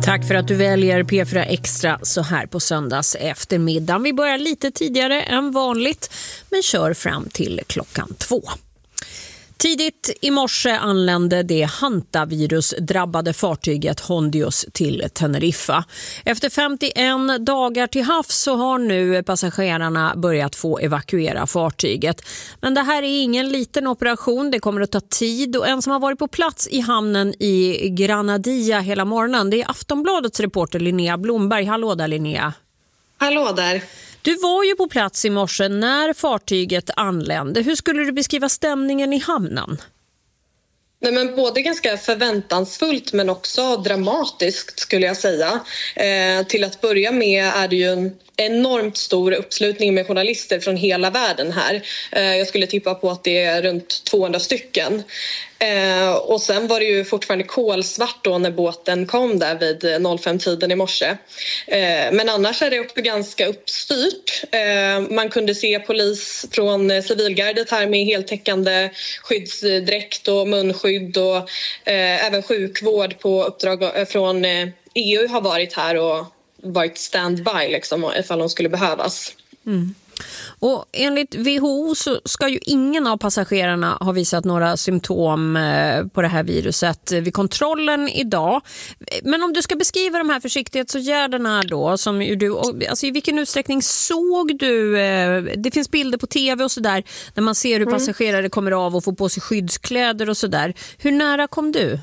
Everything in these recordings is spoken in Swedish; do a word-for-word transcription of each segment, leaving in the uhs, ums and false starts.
Tack för att du väljer P fyra Extra så här på söndags eftermiddag. Vi börjar lite tidigare än vanligt men kör fram till klockan två. Tidigt i morse anlände det hantavirusdrabbade fartyget Hondius till Teneriffa. Efter femtioen dagar till havs så har nu passagerarna börjat få evakuera fartyget. Men det här är ingen liten operation, det kommer att ta tid och en som har varit på plats i hamnen i Granadilla hela morgonen, det är Aftonbladets reporter Linnea Blomberg. Hallå där Linnea. Hallå där. Du var ju på plats i morse när fartyget anlände. Hur skulle du beskriva stämningen i hamnen? Nej, men både ganska förväntansfullt men också dramatiskt skulle jag säga. Eh, till att börja med är det ju en enormt stor uppslutning med journalister från hela världen här. Eh, jag skulle tippa på att det är runt tvåhundra stycken. Eh, och sen var det ju fortfarande kolsvart då när båten kom där vid fem-tiden i morse. Eh, men annars är det också ganska uppstyrt. Eh, man kunde se polis från civilgardet här med heltäckande skyddsdräkt och munskydd och eh, även sjukvård på uppdrag från eh, E U har varit här och varit standby liksom, ifall de skulle behövas. Mm. Och enligt W H O så ska ju ingen av passagerarna ha visat några symptom på det här viruset vid kontrollen idag. Men om du ska beskriva de här försiktighetsåtgärderna då, som du, alltså i vilken utsträckning såg du, det finns bilder på tv och sådär, när man ser hur passagerare kommer av och får på sig skyddskläder och sådär. Hur nära kom du?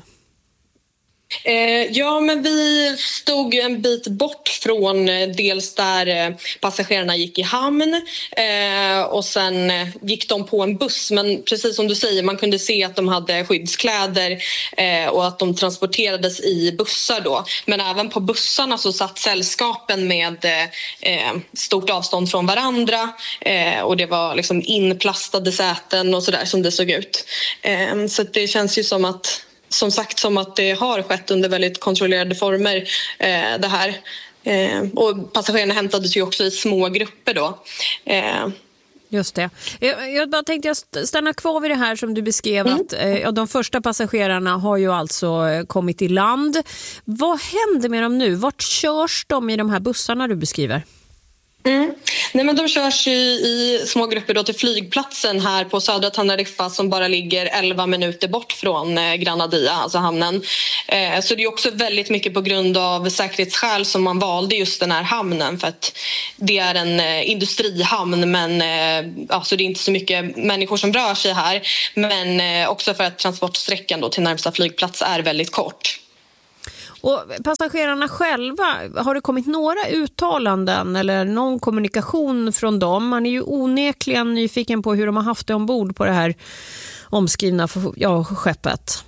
Eh, ja, men vi stod en bit bort från eh, dels där eh, passagerarna gick i hamn eh, och sen eh, gick de på en buss. Men precis som du säger, man kunde se att de hade skyddskläder eh, och att de transporterades i bussar då. Men även på bussarna så satt sällskapen med eh, stort avstånd från varandra eh, och det var liksom inplastade säten och sådär som det såg ut. Eh, så det känns ju som att Som sagt, som att det har skett under väldigt kontrollerade former eh, det här. Eh, och passagerarna hämtades ju också i små grupper då. Eh. Just det. Jag, jag bara tänkte jag stanna kvar vid det här som du beskrev. Mm. Att eh, de första passagerarna har ju alltså kommit i land. Vad händer med dem nu? Vart körs de i de här bussarna du beskriver? Mm. Nej, men de körs ju i små grupper då till flygplatsen här på södra Teneriffa som bara ligger elva minuter bort från eh, Granadilla, alltså hamnen. Eh, så det är också väldigt mycket på grund av säkerhetsskäl som man valde just den här hamnen, för att det är en eh, industrihamn, men eh, alltså det är inte så mycket människor som rör sig här, men eh, också för att transportsträckan då till närmsta flygplats är väldigt kort. Och passagerarna själva, har det kommit några uttalanden eller någon kommunikation från dem? Man är ju onekligen nyfiken på hur de har haft det ombord på det här omskrivna ja, skeppet.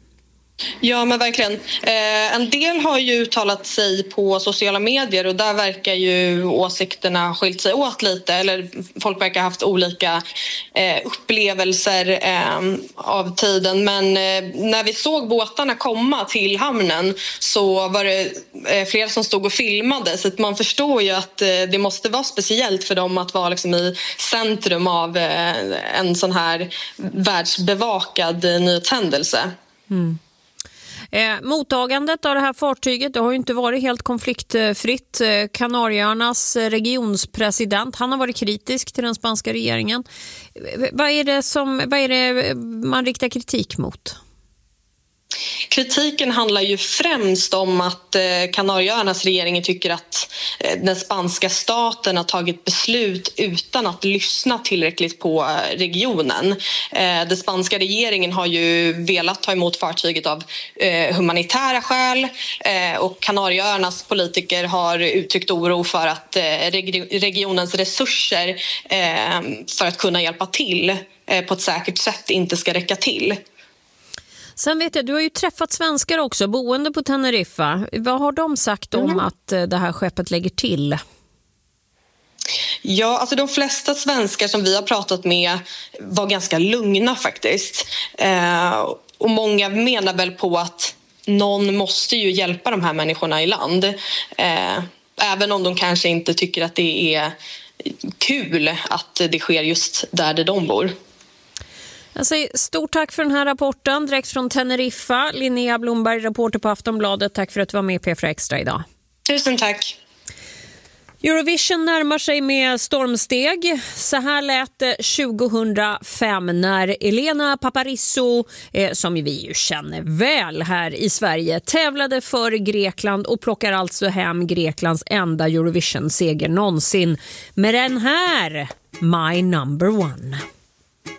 Ja, men verkligen. Eh, en del har ju uttalat sig på sociala medier och där verkar ju åsikterna skilt sig åt lite. Eller folk verkar ha haft olika eh, upplevelser eh, av tiden. Men eh, när vi såg båtarna komma till hamnen så var det eh, flera som stod och filmade. Så att man förstår ju att eh, det måste vara speciellt för dem att vara liksom i centrum av eh, en sån här världsbevakad nyhetshändelse. Mm. Eh, mottagandet av det här fartyget, det har ju inte varit helt konfliktfritt. Eh, Kanarieöarnas regionspresident, han har varit kritisk till den spanska regeringen. Eh, vad är det som, vad är det man riktar kritik mot? Kritiken handlar ju främst om att Kanarieöarnas regering tycker att den spanska staten har tagit beslut utan att lyssna tillräckligt på regionen. Den spanska regeringen har ju velat ta emot fartyget av humanitära skäl och Kanarieöarnas politiker har uttryckt oro för att regionens resurser för att kunna hjälpa till på ett säkert sätt inte ska räcka till. Sen vet jag, du har ju träffat svenskar också, boende på Teneriffa. Vad har de sagt om mm. att det här skeppet lägger till? Ja, alltså de flesta svenskar som vi har pratat med var ganska lugna faktiskt. Eh, och många menar väl på att någon måste ju hjälpa de här människorna i land. Eh, även om de kanske inte tycker att det är kul att det sker just där, där de bor. Jag säger stort tack för den här rapporten direkt från Teneriffa. Linnea Blomberg, reporter på Aftonbladet. Tack för att du var med i P fyra Extra idag. Tusen tack. Eurovision närmar sig med stormsteg. Så här lät det tjugohundrafem när Elena Paparizou, eh, som vi ju känner väl här i Sverige, tävlade för Grekland och plockar alltså hem Greklands enda Eurovision-seger någonsin med den här My Number One.